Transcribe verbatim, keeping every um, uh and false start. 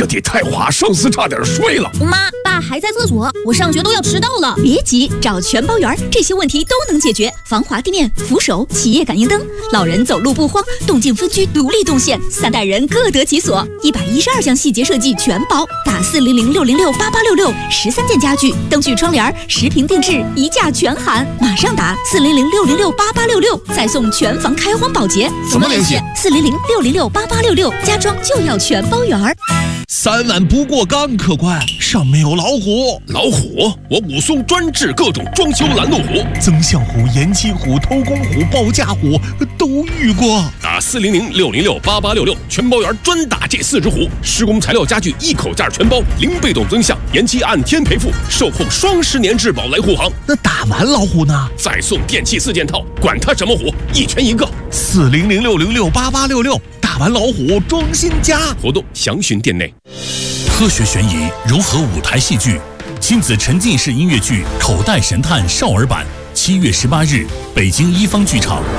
这得太花，上司差点睡了。 妈，爸还在厕所，我上学都要迟到了。 别急，找全包园，这些问题都能解决。防滑地面、扶手、企业感应灯，老人走路不慌，动静分区独立动线，三代人各得其所。一百一十二项细节设计全包，打四零零六零六八八六六，十三件家具、灯具、窗帘，十平定制，一价全含。马上打四零零六零六八八六六，再送全房开荒保洁。 怎么联系？ 四零零六零六八八六六，家装就要全包园。 三碗不过岗，客官上面有老虎。 老虎？我武松专治各种装修拦路虎， 增项虎、延期虎、偷工虎、报价虎都遇过。 打四零零六零六八八六六，全包园专打这四只虎。施工材料家具一口价全包，零被动增项，延期按天赔付，售后双十年质保来护航。 那打完老虎呢？ 再送电器四件套，管它什么虎，一拳一个。 四零零六零六八八六六，打完老虎装新家。 活动详询店内。 科学悬疑融合舞台戏剧，亲子沉浸式音乐剧《口袋神探》少儿版，七月十八日，北京一方剧场。